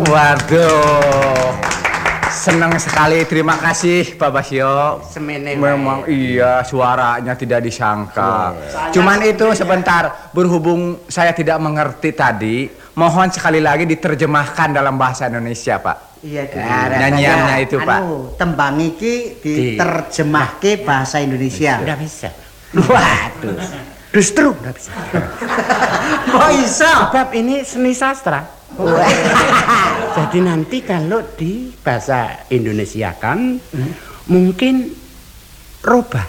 Waduh. Senang sekali, terima kasih Pak Basio. Semene memang iya, suaranya tidak disangka. Cuman itu sebentar, berhubung saya tidak mengerti tadi, mohon sekali lagi diterjemahkan dalam bahasa Indonesia, Pak. Iya, nyanyiannya itu, Pak. Tembang iki diterjemahke bahasa Indonesia. Udah bisa. Waduh. Justru Udah bisa. kok iso? Sebab ini seni sastra. Jadi nanti kalau di bahasa Indonesia kan mungkin rubah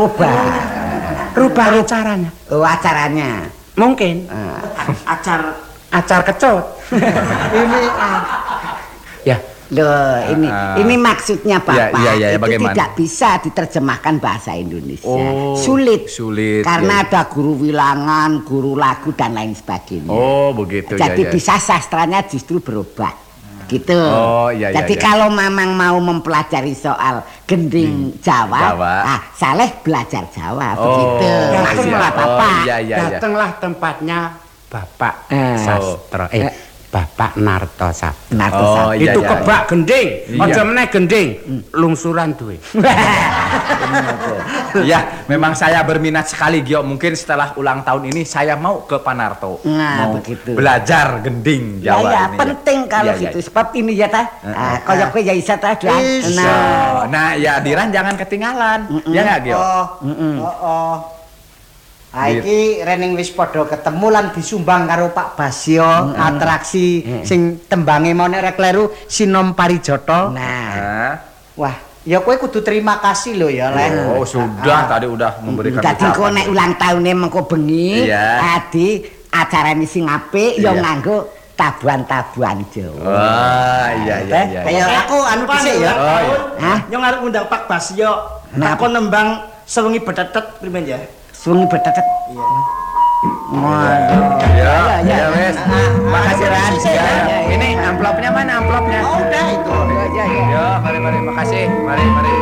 acaranya. Oh, acaranya. Mungkin acar kecut. Ini Ya, loh, ini maksudnya Bapak iya, itu bagaimana? tidak bisa diterjemahkan bahasa Indonesia. Oh, sulit karena ya. ada guru wilangan, guru lagu dan lain sebagainya. Oh, begitu. Jadi ya. bisa sastranya justru berubah. Gitu. Oh, iya. Jadi kalau Mamang mau mempelajari soal gending Jawa, Saleh belajar Jawa. Begitu. Maksudnya Bapak. datanglah tempatnya Bapak Sastro. Bapak Narto Sabdo. Itu kebak gending. Aja meneh gending. Lungsuran duwe. Ya, memang saya berminat sekali, Gio. Mungkin setelah ulang tahun ini saya mau ke Panarto. Nah, mau begitu. Belajar gending Jawa Ya, ini. penting kalau gitu. Sebab ini ya ta. Koyo kowe ya isa ta, Duan. Nah, ya Diran jangan ketinggalan. Ya enggak, Gio? Iki rening wis padha ketemu lan disumbang karo Pak Basio atraksi sing tembange mau nek kleru Sinom Parijoto. Nah. Wah, ya kowe kudu terima kasih lho ya, Leh. Oh, sudah tadi udah memberikan Dadi kok nek ulang tahune mengko bengi, adi acarane sing apik ya nganggo tabuhan-tabuhan Jawa. Wah, iya. Kaya aku anu dhisik ya. Hah? Yo ngarep ngundang Pak Basio. Aku nembang sewengi betetet primen ya. Sewengi betetet. Iya. Waduh. Ya, wes. Makasih, Ran. Ini amplopnya mana amplopnya? Oh, udah itu. Ya, mari. Makasih. Mari.